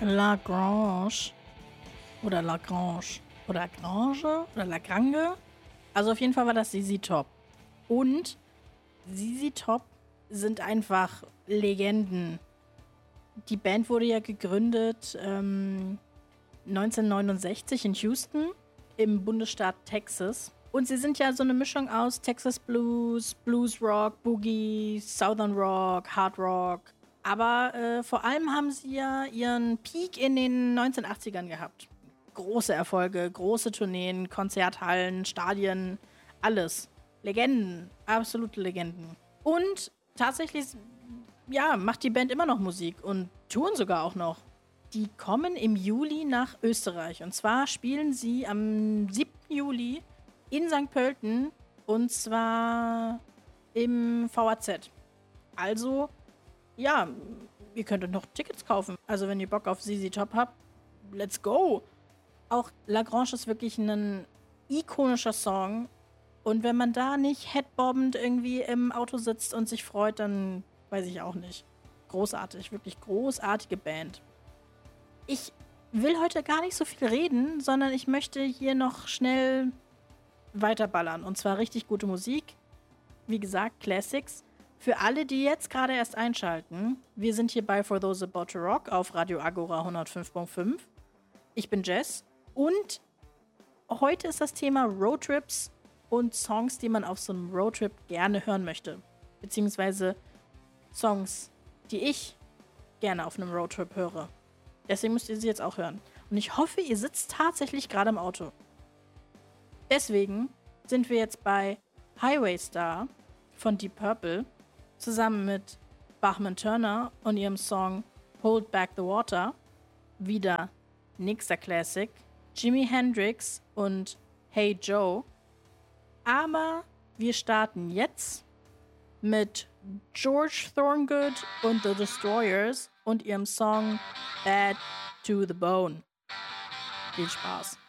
Lagrange oder Lagrange oder Grange oder Lagrange. Also auf jeden Fall war das ZZ Top. Und ZZ Top sind einfach Legenden. Die Band wurde ja gegründet 1969 in Houston im Bundesstaat Texas. Und sie sind ja so eine Mischung aus Texas Blues, Blues Rock, Boogie, Southern Rock, Hard Rock. Aber vor allem haben sie ja ihren Peak in den 1980ern gehabt. Große Erfolge, große Tourneen, Konzerthallen, Stadien, alles. Legenden, absolute Legenden. Und tatsächlich, ja, macht die Band immer noch Musik und touren sogar auch noch. Die kommen im Juli nach Österreich. Und zwar spielen sie am 7. Juli in St. Pölten und zwar im VAZ. Also, ja, ihr könnt euch noch Tickets kaufen. Also, wenn ihr Bock auf ZZ Top habt, let's go! Auch Lagrange ist wirklich ein ikonischer Song. Und wenn man da nicht headbobbend irgendwie im Auto sitzt und sich freut, dann weiß ich auch nicht. Großartig, wirklich großartige Band. Ich will heute gar nicht so viel reden, sondern ich möchte hier noch schnell weiterballern. Und zwar richtig gute Musik. Wie gesagt, Classics. Für alle, die jetzt gerade erst einschalten, wir sind hier bei For Those About to Rock auf Radio Agora 105.5. Ich bin Jess und heute ist das Thema Roadtrips und Songs, die man auf so einem Roadtrip gerne hören möchte. Beziehungsweise Songs, die ich gerne auf einem Roadtrip höre. Deswegen müsst ihr sie jetzt auch hören. Und ich hoffe, ihr sitzt tatsächlich gerade im Auto. Deswegen sind wir jetzt bei Highway Star von Deep Purple zusammen mit Bachman Turner und ihrem Song Hold Back the Water. Wieder nächster Classic. Jimi Hendrix und Hey Joe. Aber wir starten jetzt mit George Thorogood und The Destroyers und ihrem Song Bad to the Bone. Viel Spaß.